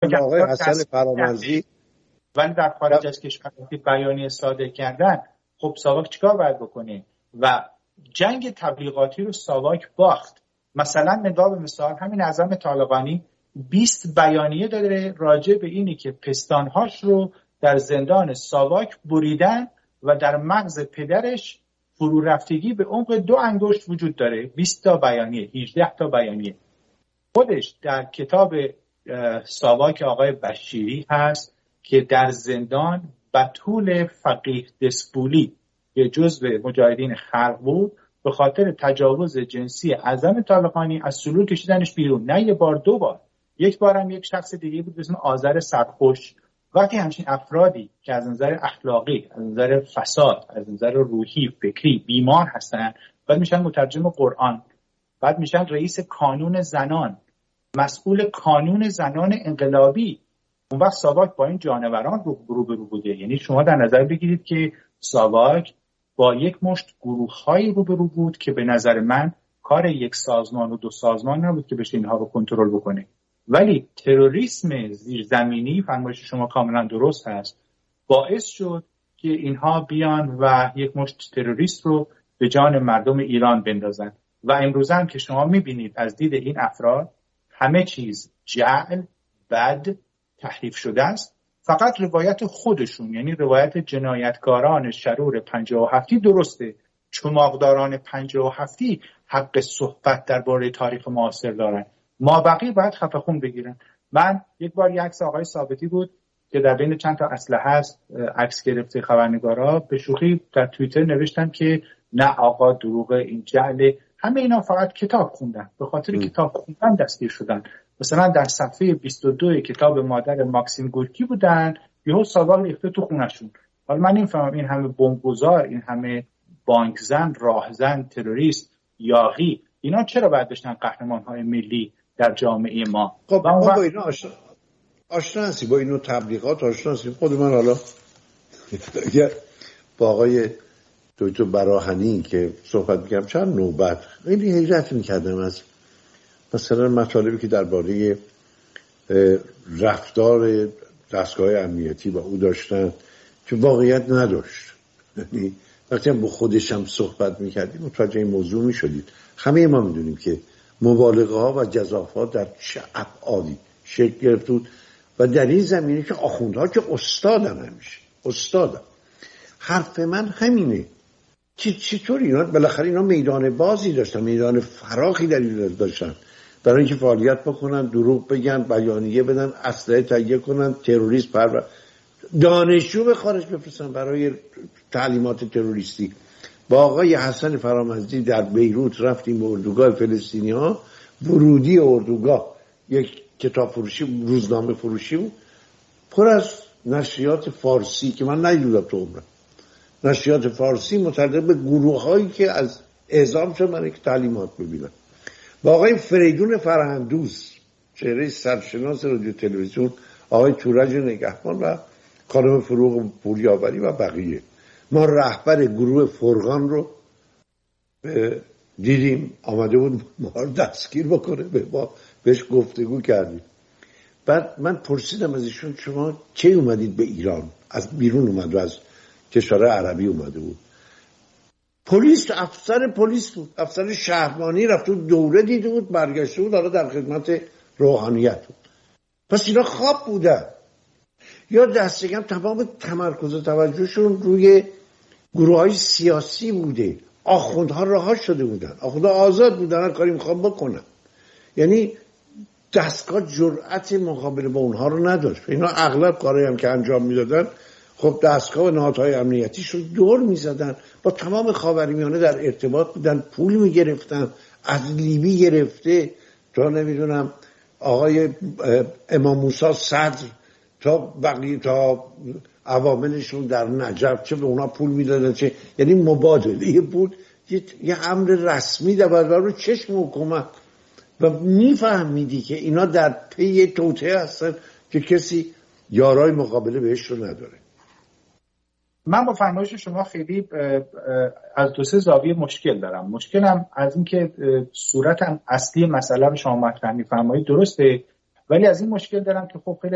آقای حسن فرامرزی ولی در خارج از کشور بیانیه صادر کردن، خب ساواک چیکار باید بکنه؟ و جنگ تبلیغاتی رو ساواک باخت. مثلا نگاه به مثال همین اعظم طالقانی 20 بیانیه داره راجع به اینی که پستانهاش رو در زندان ساواک بریدن و در مغز پدرش فرو رفتگی به عمق 2 انگشت وجود داره. 20 تا بیانیه، 18 تا بیانیه. خودش در کتاب ساواک آقای بشیری هست که در زندان بتول فقیه دسپولی که جزو مجاهدین خلق بود، به خاطر تجاوز جنسی اعظم طالقانی از سلول کشیدنش بیرون. نه 1 بار 2 بار، 1 بارم یک شخص دیگه بود به اسم آذر سرخوش. وقتی همچین افرادی که از نظر اخلاقی، از نظر فساد، از نظر روحی، فکری بیمار هستن، بعد میشن مترجم قرآن، بعد میشن رئیس کانون زنان، مسئول کانون زنان انقلابی، اون وقت ساواک با این جانوران روبرو بوده. یعنی شما در نظر بگیرید که ساواک با یک مشت گروه‌های روبرو بود که به نظر من کار یک سازمان و 2 سازمان نبود که بشه اینها رو کنترل بکنه. ولی تروریسم زیرزمینی، فرمایش شما کاملا درست هست، باعث شد که اینها بیان و یک مشت تروریست رو به جان مردم ایران بندازن. و امروز هم که شما میبینید از دید این افراد همه چیز جعل، بد، تحریف شده است. فقط روایت خودشون، یعنی روایت جنایتکاران شرور 57 درسته. چماقداران 57 حق صحبت درباره تاریخ معاصر دارن. ما بقیه باید خفه خون بگیرن. من یک بار یک عکس آقای ثابتی بود که در بین چند تا اسلحه هست عکس گرفته خبرنگارا، به شوخی در توییتر نوشتم که نه آقا دروغ، این جعل. همه اینا فقط کتاب خوندن، به خاطر کتاب خوندن دستگیر شدن. مثلا در صفحه 22 کتاب مادر ماکسیم گورکی بودن، یهو ساواک ریخته تو خونشون. حالا من نمی‌فهمم این همه بمبگذار، این همه بانکزن، راهزن، تروریست، یاغی، اینا چرا باید بشن قهرمان‌های ملی در جامعه ما؟ خب ما با اینا آشنا هستی، با اینو تبلیغات آشنا هستی. خود من حالا اگر با آقای دکتر براهنی که صحبت می‌کردم چند نوبت خیلی حیرت می‌کردم از مثلا مطالبی که درباره رفتار دستگاه امنیتی با او داشتن که واقعیت نداشت. یعنی وقتی هم با خودشم صحبت می‌کردیم متوجه این موضوع می‌شدید. همه ما می‌دونیم که مبالغه‌ها و جزافات در چه ابعادی شکل گرفت و در این زمینه که آخوندها که استادن، همیشه استادن. حرف من همینه. چطور اینا بالاخره اینا میدان بازی داشتن، میدان فراخی در این داشتن برای اینکه فعالیت بکنن، دروغ بگن، بیانیه بدن، اسلحه تهیه کنن، تروریست دانشجو به خارج بفرستن برای تعلیمات تروریستی. با آقای حسن فرامرزی در بیروت رفتیم به اردوگاه فلسطینی‌ها. ورودی اردوگاه یک کتاب فروشی، روزنامه فروشی بود پر از نشریات فارسی که من ندیدم تو عمرم. نشریات فارسی متعلق به گروه‌هایی که از اعزام شدن برای که تعلیمات ببینن. با آقای فریدون فرهندوس، چهره سرشناس رادیو تلویزیون، آقای تورج نگهبان و خانم فروغ پوریاوری و بقیه، ما رهبر گروه فرقان رو دیدیم آمده بود ما رو دستگیر بکنه. به ما بهش گفتگو کردیم. بعد من پرسیدم از ایشون شما چه اومدید به ایران؟ از بیرون اومد و از کشور عربی اومده بود. پلیس، افسر پلیس بود، افسر شهربانی، رفت بود دوره دیده بود، برگشته بود، حالا در خدمت روحانیت بود. پس اینا خواب بودن یا دستگم تمام تمرکز و توجهشون روی گروه‌های سیاسی بوده. آخوندها رها شده بودن، آخوندها آزاد بودن، هر کاری میخوام بکنن. یعنی دستگاه جرأت مقابله با اونها رو نداشت. اینا اغلب کارهایی هم که انجام میدادن، خب دستگاه و نهادهای امنیتیش رو دور میزدن، با تمام خاورمیانه در ارتباط بودن، پول میگرفتن، از لیبی گرفته تا نمیدونم آقای امام موسی صدر تا بقیه، تا عواملشون در نجف، چه به اونا پول میدادن، چه یعنی مبادله پول یه امر رسمی در برابر چشم حکومت. و میفهمیدی که اینا در پی توطئه هستن که کسی یارای مقابله بهش رو نداره. من با فرمایش شما خیلی از 2-3 زاویه مشکل دارم. مشکلم از این که صورت اصلی مسئله رو شما مطرح می‌فرمایید درسته، ولی از این مشکل دارم که خب خیلی